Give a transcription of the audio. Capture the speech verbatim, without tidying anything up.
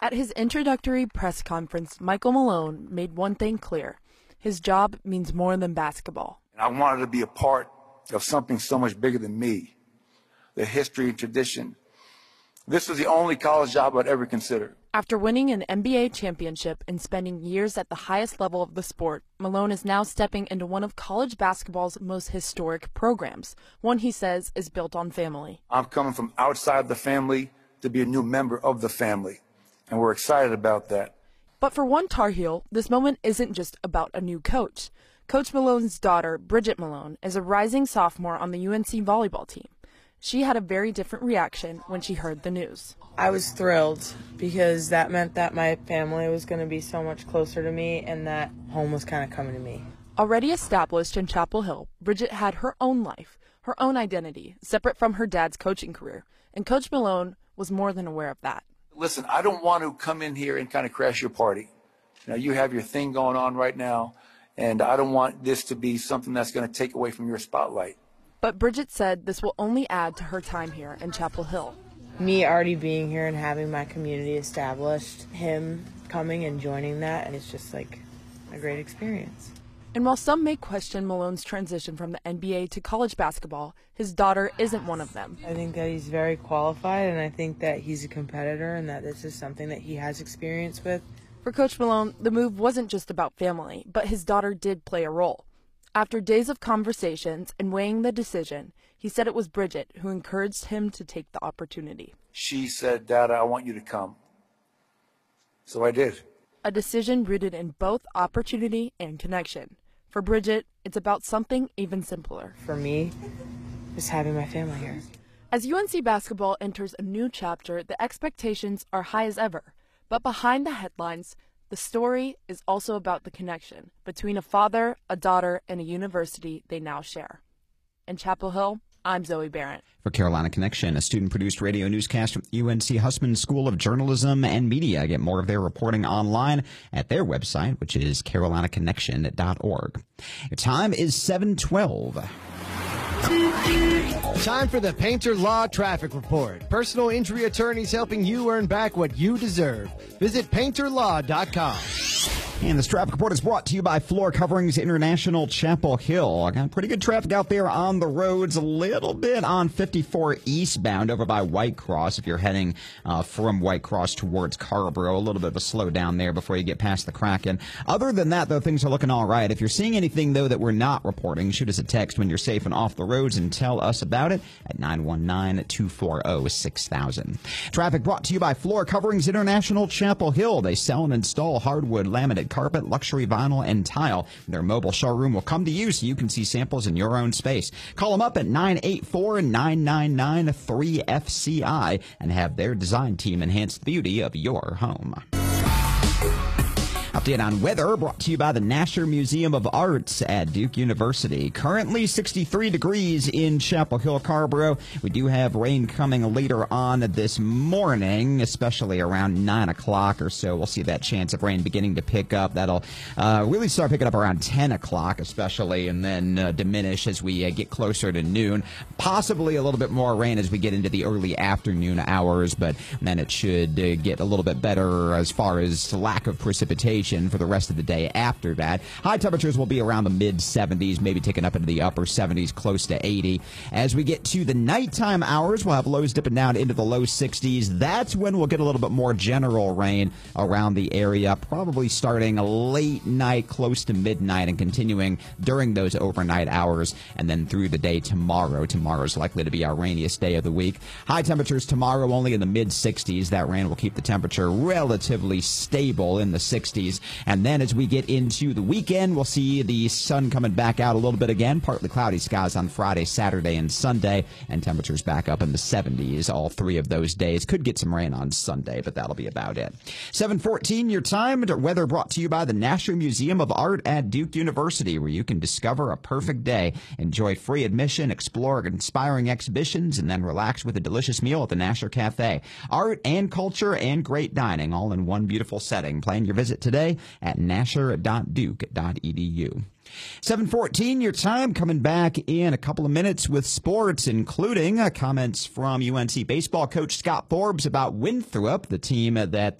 At his introductory press conference, Michael Malone made one thing clear. His job means more than basketball. I wanted to be a part of something so much bigger than me, the history and tradition. This was the only college job I'd ever consider. After winning an N B A championship and spending years at the highest level of the sport, Malone is now stepping into one of college basketball's most historic programs, one he says is built on family. I'm coming from outside the family to be a new member of the family, and we're excited about that. But for one Tar Heel, this moment isn't just about a new coach. Coach Malone's daughter, Bridget Malone, is a rising sophomore on the U N C volleyball team. She had a very different reaction when she heard the news. I was thrilled because that meant that my family was going to be so much closer to me and that home was kind of coming to me. Already established in Chapel Hill, Bridget had her own life, her own identity, separate from her dad's coaching career, and Coach Malone was more than aware of that. Listen, I don't want to come in here and kind of crash your party. You know, you have your thing going on right now, and I don't want this to be something that's going to take away from your spotlight. But Bridget said this will only add to her time here in Chapel Hill. Me already being here and having my community established, him coming and joining that, and it's just like a great experience. And while some may question Malone's transition from the N B A to college basketball, his daughter isn't one of them. I think that he's very qualified, and I think that he's a competitor and that this is something that he has experience with. For Coach Malone, the move wasn't just about family, but his daughter did play a role. After days of conversations and weighing the decision, he said it was Bridget who encouraged him to take the opportunity. She said, "Dad, I want you to come." So I did. A decision rooted in both opportunity and connection. For Bridget, it's about something even simpler. For me, just having my family here. As U N C basketball enters a new chapter, the expectations are high as ever. But behind the headlines, the story is also about the connection between a father, a daughter, and a university they now share. In Chapel Hill, I'm Zoe Barrett. For Carolina Connection, a student-produced radio newscast from U N C Hussman School of Journalism and Media. Get more of their reporting online at their website, which is carolina connection dot org. Your time is seven twelve. Time for the Painter Law Traffic Report. Personal injury attorneys helping you earn back what you deserve. Visit painter law dot com. And this traffic report is brought to you by Floor Coverings International Chapel Hill. I got pretty good traffic out there on the roads, a little bit on fifty-four eastbound over by White Cross if you're heading uh, from White Cross towards Carrboro. A little bit of a slowdown there before you get past the Kraken. Other than that, though, things are looking all right. If you're seeing anything, though, that we're not reporting, shoot us a text when you're safe and off the roads and tell us about it at nine one nine, two four zero, six thousand. Traffic brought to you by Floor Coverings International Chapel Hill. They sell and install hardwood, laminate, carpet, luxury vinyl, and tile. Their mobile showroom will come to you so you can see samples in your own space. Call them up at nine eight four, nine nine nine, three F C I and have their design team enhance the beauty of your home. Update on weather brought to you by the Nasher Museum of Arts at Duke University. Currently sixty-three degrees in Chapel Hill, Carrboro. We do have rain coming later on this morning, especially around nine o'clock or so. We'll see that chance of rain beginning to pick up. That'll uh, really start picking up around ten o'clock especially, and then uh, diminish as we uh, get closer to noon. Possibly a little bit more rain as we get into the early afternoon hours, but then it should uh, get a little bit better as far as lack of precipitation for the rest of the day after that. High temperatures will be around the mid seventies, maybe taking up into the upper seventies, close to eighty. As we get to the nighttime hours, we'll have lows dipping down into the low sixties. That's when we'll get a little bit more general rain around the area, probably starting late night, close to midnight, and continuing during those overnight hours, and then through the day tomorrow. Tomorrow's likely to be our rainiest day of the week. High temperatures tomorrow only in the mid sixties. That rain will keep the temperature relatively stable in the sixties. And then as we get into the weekend, we'll see the sun coming back out a little bit again. Partly cloudy skies on Friday, Saturday, and Sunday, and temperatures back up in the seventies all three of those days. Could get some rain on Sunday, but that'll be about it. seven fourteen, your time. Weather brought to you by the Nasher Museum of Art at Duke University, where you can discover a perfect day, enjoy free admission, explore inspiring exhibitions, and then relax with a delicious meal at the Nasher Cafe. Art and culture and great dining all in one beautiful setting. Plan your visit today at nasher dot duke dot e d u. seven fourteen, your time. Coming back in a couple of minutes with sports, including uh, comments from U N C baseball coach Scott Forbes about Winthrop, the team that